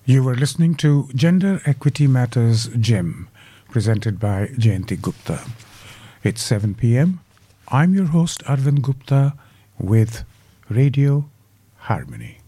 You were listening to Gender Equity Matters GEM, presented by Jayanti Gupta. It's 7 p.m. I'm your host, Arvind Gupta, with Radio Harmony.